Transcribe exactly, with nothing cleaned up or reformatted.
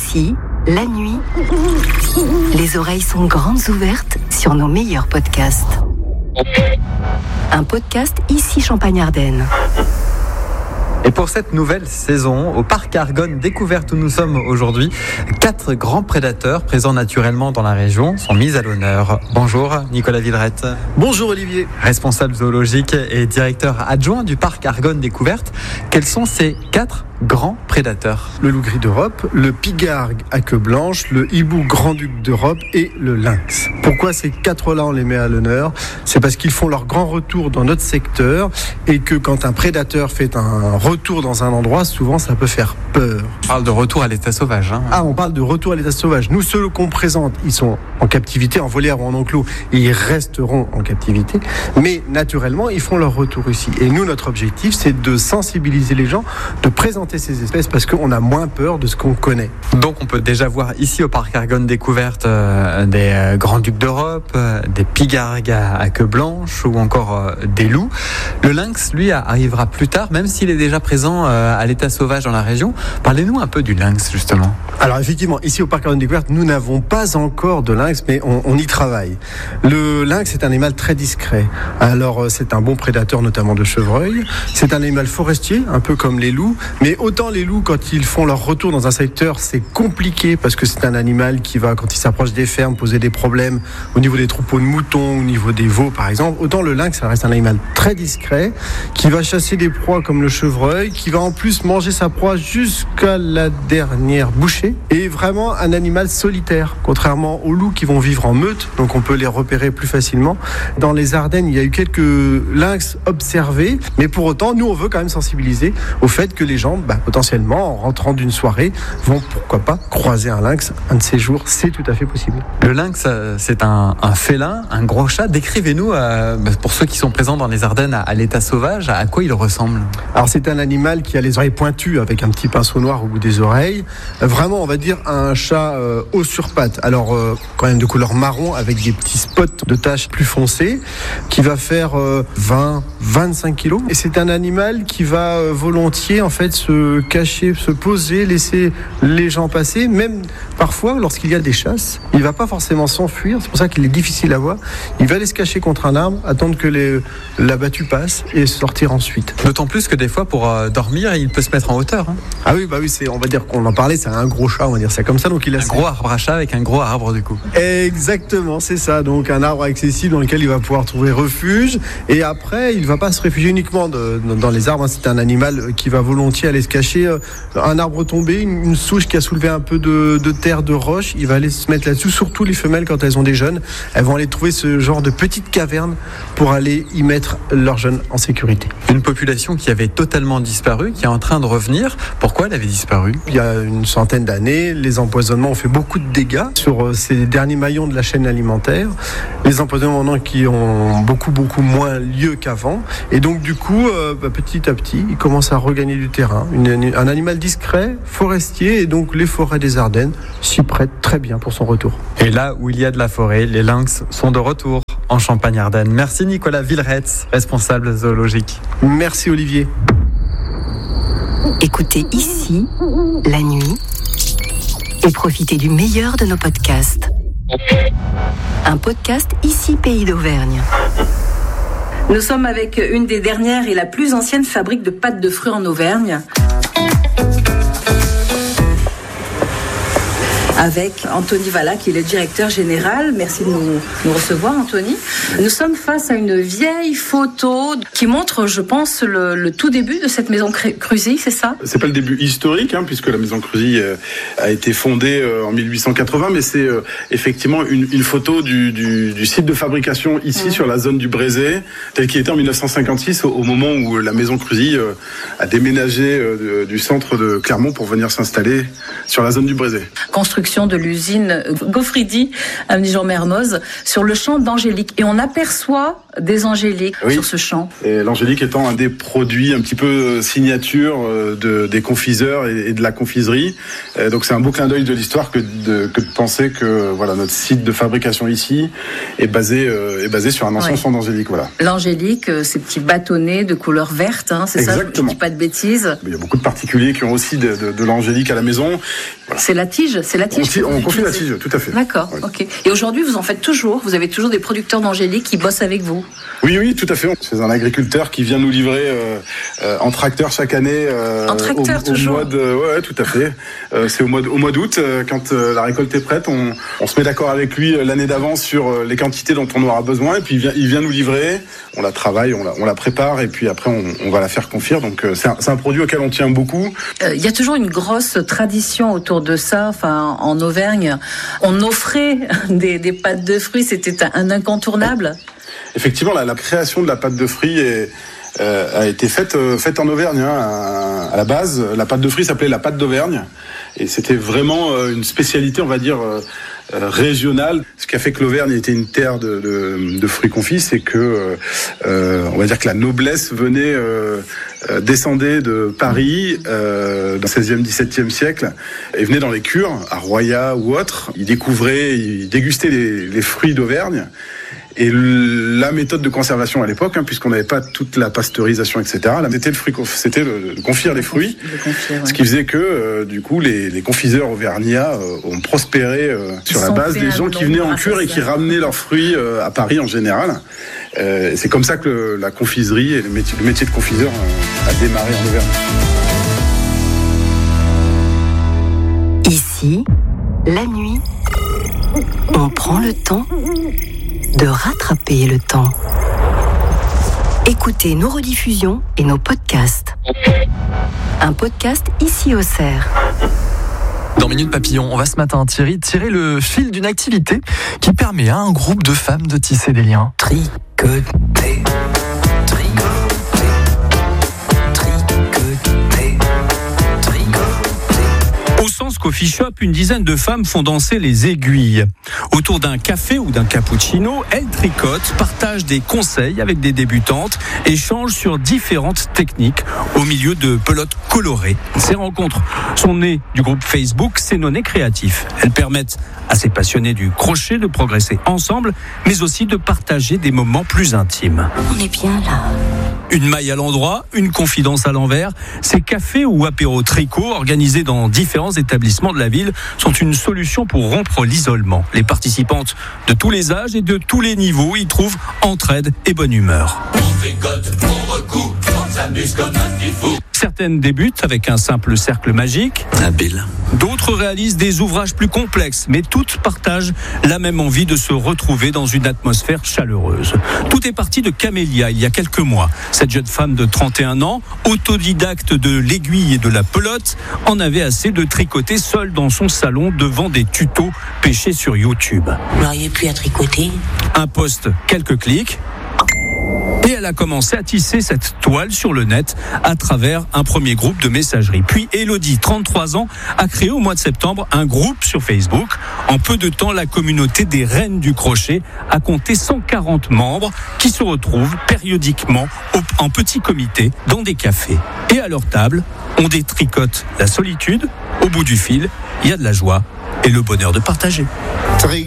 Ici, la nuit, les oreilles sont grandes ouvertes sur nos meilleurs podcasts. Un podcast Ici Champagne-Ardenne. Et pour cette nouvelle saison, au parc Argonne Découverte où nous sommes aujourd'hui, quatre grands prédateurs présents naturellement dans la région sont mis à l'honneur. Bonjour Nicolas Villerette. Bonjour Olivier. Responsable zoologique et directeur adjoint du parc Argonne Découverte. Quels sont ces quatre grands prédateurs? Le loup gris d'Europe, le pigargue à queue blanche, le hibou grand-duc d'Europe et le lynx. Pourquoi ces quatre-là on les met à l'honneur? C'est parce qu'ils font leur grand retour dans notre secteur et que quand un prédateur fait un retour dans un endroit, souvent ça peut faire peur. On parle de retour à l'état sauvage. Hein. Ah, on parle de retour à l'état sauvage. Nous, ceux qu'on présente, ils sont en captivité, en volière ou en enclos, et ils resteront en captivité. Mais naturellement, ils font leur retour ici. Et nous, notre objectif, c'est de sensibiliser les gens, de présenter ces espèces parce qu'on a moins peur de ce qu'on connaît. Donc on peut déjà voir ici au parc Argonne Découverte euh, des euh, grands-ducs d'Europe, euh, des pigargues à, à queue blanche ou encore euh, des loups. Le lynx, lui, arrivera plus tard, même s'il est déjà présent euh, à l'état sauvage dans la région. Parlez-nous un peu du lynx, justement. Alors effectivement, ici au parc Argonne Découverte, nous n'avons pas encore de lynx, mais on, on y travaille. Le lynx est un animal très discret. Alors c'est un bon prédateur, notamment de chevreuils. C'est un animal forestier, un peu comme les loups, mais autant les loups, quand ils font leur retour dans un secteur, c'est compliqué parce que c'est un animal qui va, quand il s'approche des fermes, poser des problèmes au niveau des troupeaux de moutons, au niveau des veaux par exemple. Autant le lynx, ça reste un animal très discret, qui va chasser des proies comme le chevreuil, qui va en plus manger sa proie jusqu'à la dernière bouchée, et vraiment un animal solitaire, contrairement aux loups qui vont vivre en meute, donc on peut les repérer plus facilement. Dans les Ardennes, il y a eu quelques lynx observés, mais pour autant, nous on veut quand même sensibiliser au fait que les gens, bah, potentiellement, en rentrant d'une soirée, vont pourquoi pas croiser un lynx un de ces jours. C'est tout à fait possible. Le lynx, c'est un, un félin, un gros chat. Décrivez-nous, euh, pour ceux qui sont présents dans les Ardennes à, à l'état sauvage, à quoi il ressemble? Alors c'est un animal qui a les oreilles pointues avec un petit pinceau noir au bout des oreilles. Vraiment, on va dire un chat euh, haut sur pattes. Alors euh, quand même de couleur marron avec des petits spots de taches plus foncées, qui va faire euh, vingt à vingt-cinq kilos. Et c'est un animal qui va euh, volontiers en fait se cacher, se poser, laisser les gens passer. Même parfois, lorsqu'il y a des chasses, il va pas forcément s'enfuir. C'est pour ça qu'il est difficile à voir. Il va aller se cacher contre un arbre, attendre que les, la battue passe et sortir ensuite. D'autant plus que des fois, pour euh, dormir, il peut se mettre en hauteur. Hein. Ah oui, bah oui, c'est, on va dire qu'on en parlait, c'est un gros chat, on va dire ça comme ça. Donc il a un gros arbre à chat avec un gros arbre du coup. Exactement, c'est ça. Donc un arbre accessible dans lequel il va pouvoir trouver refuge. Et après, il va pas se réfugier uniquement de, de, dans les arbres. Hein. C'est un animal qui va volontiers aller se cacher. Euh, un arbre tombé, une, une souche qui a soulevé un peu de, de terre, de roche, il va aller se mettre là-dessus. Surtout les femelles, quand elles ont des jeunes, elles vont aller trouver ce genre de petite caverne pour aller y mettre leurs jeunes en sécurité. Une population qui avait totalement disparu, qui est en train de revenir. Pourquoi elle avait disparu? Il y a une centaine d'années, les empoisonnements ont fait beaucoup de dégâts sur ces derniers maillons de la chaîne alimentaire. Les empoisonnements maintenant qui ont beaucoup beaucoup moins lieu qu'avant. Et donc du coup, euh, bah, petit à petit, il commence à regagner du terrain. Une, un animal discret, forestier, et donc les forêts des Ardennes s'y prêtent très bien pour son retour. Et là où il y a de la forêt, les lynx sont de retour en Champagne-Ardenne. Merci Nicolas Villerette, responsable zoologique. Merci Olivier. Écoutez Ici, la nuit, et profitez du meilleur de nos podcasts. Un podcast Ici Pays d'Auvergne. Nous sommes avec une des dernières et la plus ancienne fabrique de pâtes de fruits en Auvergne. Avec Anthony Valla, qui est le directeur général. Merci de nous, nous recevoir, Anthony. Nous sommes face à une vieille photo qui montre, je pense, le, le tout début de cette maison Cruzy, c'est ça? C'est pas le début historique, hein, puisque la maison Cruzy euh, a été fondée euh, en mille huit cent quatre-vingts, mais c'est euh, effectivement une, une photo du, du, du site de fabrication ici, mmh. sur la zone du Brézé, tel qu'il était en mille neuf cent cinquante-six, au, au moment où la maison Cruzy euh, a déménagé euh, de, du centre de Clermont pour venir s'installer sur la zone du Brézé. Construction production de l'usine Gaufridi à Nijor-Mermoz sur le champ d'Angélique. Et on aperçoit des angéliques oui. sur ce champ. Et l'angélique étant un des produits un petit peu signature de, des confiseurs et, et de la confiserie. Et donc c'est un beau clin d'œil de l'histoire que de, que de penser que voilà, notre site de fabrication ici est basé, euh, est basé sur un ancien ouais. champ d'angélique. Voilà. L'angélique, ces petits bâtonnets de couleur verte, hein, c'est Exactement. ça, je ne dis pas de bêtises. Il y a beaucoup de particuliers qui ont aussi de, de, de l'angélique à la maison. Voilà. C'est la tige, c'est la tige. On, on confie la tige, tout à fait. D'accord, oui. ok. Et aujourd'hui, vous en faites toujours, vous avez toujours des producteurs d'angélique qui bossent avec vous. Oui, oui, tout à fait. C'est un agriculteur qui vient nous livrer euh, euh, en tracteur chaque année. Euh, en tracteur, au, toujours. Au mois de, ouais, ouais, tout à fait. Euh, c'est au mois, au mois d'août, euh, quand euh, la récolte est prête, on, on se met d'accord avec lui euh, l'année d'avance sur euh, les quantités dont on aura besoin, et puis il vient, il vient nous livrer. On la travaille, on la, on la prépare, et puis après on, on va la faire confire. Donc euh, c'est, un, c'est un produit auquel on tient beaucoup. Il euh, y a toujours une grosse tradition autour de ça. Enfin, en Auvergne, on offrait des, des pâtes de fruits. C'était un, un incontournable. Effectivement, la, la création de la pâte de fruits est, euh, a été faite, euh, faite en Auvergne. Hein, à, à la base, la pâte de fruits s'appelait la pâte d'Auvergne. Et c'était vraiment euh, une spécialité, on va dire, euh, euh, régionale. Ce qui a fait que l'Auvergne était une terre de, de, de fruits confits, c'est que, euh, on va dire que la noblesse venait, euh, euh, descendait de Paris euh, dans le seizième, dix-septième siècle et venait dans les cures, à Roya ou autres. Ils découvraient, ils dégustaient les, les fruits d'Auvergne. Et la méthode de conservation à l'époque, hein, puisqu'on n'avait pas toute la pasteurisation, et cetera, là, c'était le fruit, c'était le, de confire les fruits, confire, ouais. Ce qui faisait que, euh, du coup, les, les confiseurs auvergnats euh, ont prospéré euh, sur la base des gens qui venaient en cure et qui ramenaient leurs fruits euh, à Paris en général. Euh, c'est comme ça que le, la confiserie et le métier, le métier de confiseur euh, a démarré en Auvergne. Ici, la nuit, on prend le temps de rattraper le temps. Écoutez nos rediffusions et nos podcasts. Un podcast ici au Cerf. Dans Minute Papillon, on va ce matin, Thierry, tirer le fil d'une activité qui permet à un groupe de femmes de tisser des liens. Tricoter, tricoter, tricoter, tricoter. Au Sens Coffee Shop, une dizaine de femmes font danser les aiguilles. Autour d'un café ou d'un cappuccino, elles tricotent, partagent des conseils avec des débutantes, échangent sur différentes techniques au milieu de pelotes colorées. Ces rencontres sont nées du groupe Facebook Sénoné Créatif. Elles permettent à ces passionnés du crochet de progresser ensemble, mais aussi de partager des moments plus intimes. On est bien là. Une maille à l'endroit, une confidence à l'envers. Ces cafés ou apéros tricot organisés dans différents établissements de la ville sont une solution pour rompre l'isolement. Les participantes de tous les âges et de tous les niveaux y trouvent entraide et bonne humeur. On tricote, on recoue, on s'amuse comme un petit fou. Certaines débutent avec un simple cercle magique. Habile. D'autres réalisent des ouvrages plus complexes, mais toutes partagent la même envie de se retrouver dans une atmosphère chaleureuse. Tout est parti de Camélia il y a quelques mois. Cette jeune femme de trente et un ans, autodidacte de l'aiguille et de la pelote, en avait assez de tricoter seule dans son salon devant des tutos pêchés sur YouTube. Vous n'auriez plus à tricoter. Un post, quelques clics. Et elle a commencé à tisser cette toile sur le net à travers un premier groupe de messagerie. Puis Elodie, trente-trois ans, a créé au mois de septembre un groupe sur Facebook. En peu de temps, la communauté des Reines du Crochet a compté cent quarante membres qui se retrouvent périodiquement en petit comité dans des cafés. Et à leur table, on détricote la solitude. Au bout du fil, il y a de la joie et le bonheur de partager. Tricoter.